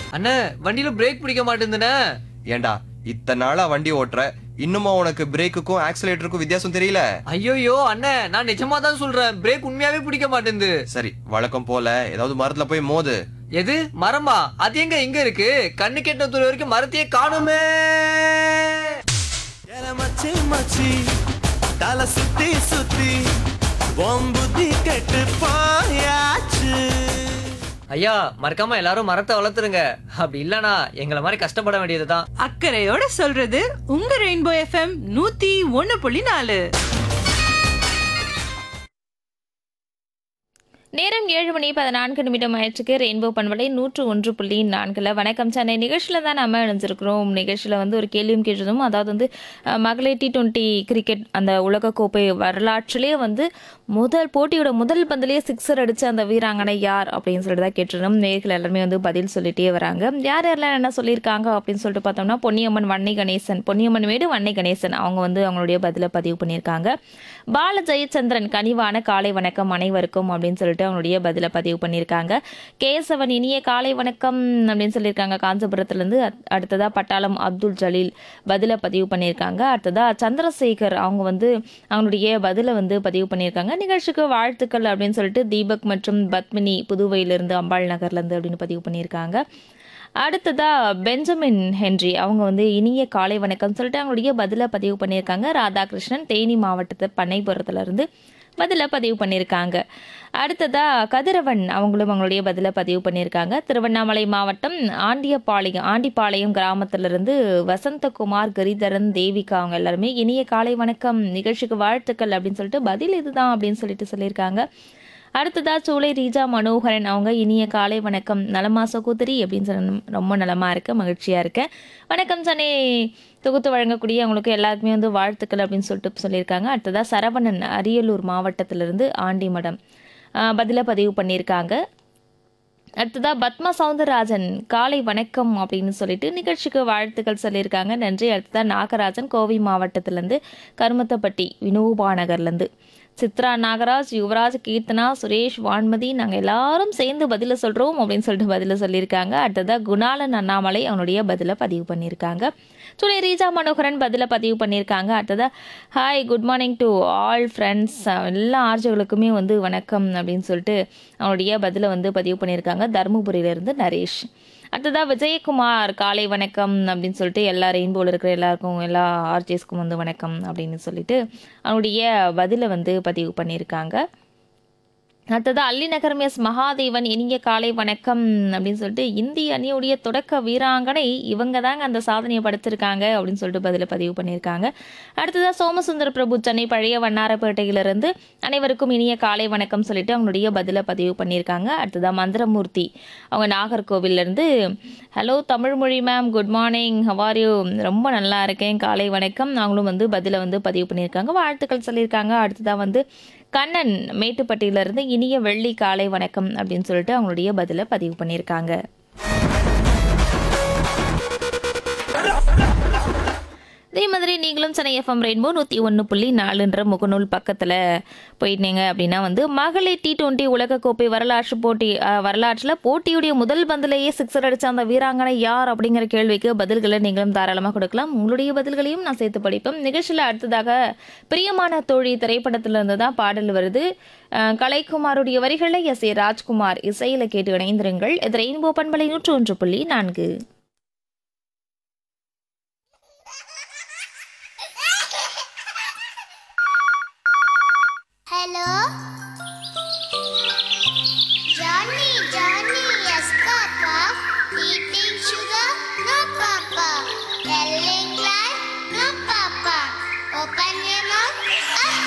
அண்ணே வண்டியில பிரேக் பிடிக்க மாட்டேங்குதுண்ணே. ஏண்டா இத்தனை நாளா வண்டி ஓட்டுற இன்னுமா உனக்கு பிரேக்குக்கும் ஆக்சிலேட்டருக்கும் வித்தியாசம் தெரியல? ஐயோயோ அண்ணே, நான் நிஜமா தான் சொல்றேன், பிரேக் உண்மையாவே பிடிக்க மாட்டேங்குது. சரி வழக்கம் போல ஏதாவது மரத்துல போய் மோது. எது மரமா? அது எங்க இங்க இருக்கு? கண்ணு கெட்ட தூரம் வரைக்கும் மரத்தையே காணுமே. மச்சி மச்சி தலை சுத்தி சுத்தி புத்தி கெட்டு போயாச்சு. ஐயா மறக்காம எல்லாரும் மரத்தை வளர்த்துருங்க. அப்படி இல்லனா எங்களை மாதிரி கஷ்டப்பட வேண்டியதுதான். அக்கறையோட சொல்றது உங்க ரெயின்போ எஃப்எம் 101.4. நேரம் 7:14 ஆயிடுச்சுக்கு. ரெயின்போ பண்பலை 101.4 வணக்கம் சென்னை நிகழ்ச்சியில் தான் நம்ம இணைஞ்சிருக்கிறோம். நிகழ்ச்சியில் வந்து ஒரு கேள்வியும் கேட்டதும், அதாவது வந்து மகளிர் T20 கிரிக்கெட் அந்த உலகக்கோப்பை வரலாற்றிலே வந்து போட்டியோட முதல் பந்திலேயே சிக்ஸர் அடித்த அந்த வீராங்கனை யார் அப்படின்னு சொல்லிட்டு தான் கேட்டிருந்தோம். நேர்கள் எல்லாருமே வந்து பதில் சொல்லிட்டே வராங்க. யார் யாரெல்லாம் என்ன சொல்லியிருக்காங்க அப்படின்னு சொல்லிட்டு பார்த்தோம்னா, பொன்னியம்மன் மேடு வன்னை கணேசன் அவங்க வந்து அவங்களுடைய பதிலை பதிவு பண்ணியிருக்காங்க. பால ஜெயச்சந்திரன் கனிவான காலை வணக்கம் அனைவருக்கும் அப்படின்னு சொல்லிட்டு அவங்களுடைய பதிலை பதிவு பண்ணியிருக்காங்க. கேசவன் இனிய காலை வணக்கம் அப்படின்னு சொல்லியிருக்காங்க காஞ்சிபுரத்துலேருந்து. அடுத்ததாக பட்டாளம் அப்துல் ஜலீல் பதிலை பதிவு பண்ணியிருக்காங்க. அடுத்ததாக சந்திரசேகர் அவங்க வந்து அவங்களுடைய பதிலை வந்து பதிவு பண்ணியிருக்காங்க. நிகழ்ச்சிக்கு வாழ்த்துக்கள் அப்படின்னு சொல்லிட்டு தீபக் மற்றும் பத்மினி புதுவையிலிருந்து அம்பாள் நகர்லேருந்து அப்படின்னு பதிவு பண்ணியிருக்காங்க. அடுத்ததா பெஞ்சமின் ஹென்றி அவங்க வந்து இனிய காலை வணக்கம் சொல்லிட்டு அவங்களுடைய பதிலை பதிவு பண்ணியிருக்காங்க. ராதாகிருஷ்ணன் தேனி மாவட்டத்தை பண்ணைபுரத்துலேருந்து பதிலை பதிவு பண்ணியிருக்காங்க. அடுத்ததா கதிரவன் அவங்களும் அவங்களுடைய பதிலை பதிவு பண்ணியிருக்காங்க. திருவண்ணாமலை மாவட்டம் ஆண்டிப்பாளையம் கிராமத்திலிருந்து வசந்தகுமார், கரிதரன், தேவிகா அவங்க எல்லாருமே இனிய காலை வணக்கம் நிகழ்ச்சிக்கு வாழ்த்துக்கள் அப்படின்னு சொல்லிட்டு பதில் இதுதான் அப்படின்னு சொல்லிட்டு சொல்லியிருக்காங்க. அடுத்ததா சூளை ரீஜா மனோகரன் அவங்க இனிய காலை வணக்கம் நலமா சகோதரி அப்படின்னு சொல்லி ரொம்ப நலமா இருக்க மகிழ்ச்சியா இருக்கேன். வணக்கம் சென்னை தொகுத்து வழங்கக்கூடிய அவங்களுக்கு எல்லாருக்குமே வந்து வாழ்த்துக்கள் அப்படின்னு சொல்லிட்டு சொல்லியிருக்காங்க. அடுத்ததா சரவணன் அரியலூர் மாவட்டத்திலிருந்து ஆண்டிமடம் பதில பதிவு பண்ணியிருக்காங்க. அடுத்ததா பத்மா சவுந்தரராஜன் காலை வணக்கம் அப்படின்னு சொல்லிட்டு நிகழ்ச்சிக்கு வாழ்த்துக்கள் சொல்லியிருக்காங்க. நன்றி. அடுத்ததா நாகராஜன் கோவை மாவட்டத்திலேருந்து கருமத்தப்பட்டி வினோபா நகர்லேருந்து சித்ரா நாகராஜ், யுவராஜ், கீர்த்தனா, சுரேஷ், வான்மதி நாங்கள் எல்லாரும் சேர்ந்து பதில சொல்கிறோம் அப்படின்னு சொல்லிட்டு பதில சொல்லியிருக்காங்க. அடுத்ததாக குணாலன் அண்ணாமலை அவனுடைய பதிலை பதிவு பண்ணியிருக்காங்க. சுனை ரீஜா மனோகரன் பதிலை பதிவு பண்ணியிருக்காங்க. அடுத்ததாக hi good morning to all friends எல்லா ஆர்ஜர்களுக்குமே வந்து வணக்கம் அப்படின்னு சொல்லிட்டு அவனுடைய பதிலை வந்து பதிவு பண்ணியிருக்காங்க. தருமபுரியிலேருந்து நரேஷ். அடுத்ததாக விஜயகுமார் காலை வணக்கம் அப்படின்னு சொல்லிட்டு எல்லா ரெயின்போவில் இருக்கிற எல்லாருக்கும் எல்லா ஆர்ஜிஎஸ்க்கும் வந்து வணக்கம் அப்படின்னு சொல்லிட்டு அவனுடைய பதிலை வந்து பதிவு பண்ணியிருக்காங்க. அடுத்ததாக அல்லிநகரம் எஸ் மகாதேவன் இனிய காலை வணக்கம் அப்படின்னு சொல்லிட்டு இந்திய அணியுடைய தொடக்க வீராங்கனை இவங்க தாங்க அந்த சாதனையை படுத்திருக்காங்க அப்படின்னு சொல்லிட்டு பதில பதிவு பண்ணியிருக்காங்க. அடுத்ததாக சோமசுந்தர பிரபு சென்னை பழைய வண்ணாரப்பேட்டையிலிருந்து அனைவருக்கும் இனிய காலை வணக்கம் சொல்லிட்டு அவங்களுடைய பதில பதிவு பண்ணியிருக்காங்க. அடுத்ததாக மந்திரமூர்த்தி அவங்க நாகர்கோவிலிருந்து ஹலோ தமிழ்மொழி ma'am good morning how are you ரொம்ப நல்லா இருக்கேன் காலை வணக்கம் அவங்களும் வந்து பதில வந்து பதிவு பண்ணியிருக்காங்க. வாழ்த்துக்கள் சொல்லியிருக்காங்க. அடுத்ததாக வந்து கண்ணன் மேட்டுப்பட்டியிலிருந்து இனிய வெள்ளி காலை வணக்கம் அப்படின்னு சொல்லிட்டு அவங்களுடைய பதிலை பதிவு பண்ணியிருக்காங்க. அதே மாதிரி நீங்களும் சென்னை எஃப்எம் ரெயின்போ 101.4 முகநூல் பக்கத்தில் போயிட்டீங்க அப்படின்னா வந்து மகளிர் T20 உலகக்கோப்பை வரலாற்றில் போட்டியுடைய முதல் பந்திலேயே சிக்ஸர் அடித்த அந்த வீராங்கனை யார் அப்படிங்கிற கேள்விக்கு பதில்களை நீங்களும் தாராளமாக கொடுக்கலாம். உங்களுடைய பதில்களையும் நான் சேர்த்து படிப்பேன். நிகழ்ச்சியில் அடுத்ததாக பிரியமான தோழி திரைப்படத்திலிருந்து தான் பாடல் வருது. கலைக்குமாருடைய வரிகளில் எஸ் ஏ ராஜ்குமார் இசையில் கேட்டு இணைந்திருங்கள். இது ரெயின்போ பண்பலை 101.4. Hello? Johnny, Johnny, yes, Papa. Eating sugar? No, Papa. Telling lies? No, Papa. Open your mouth.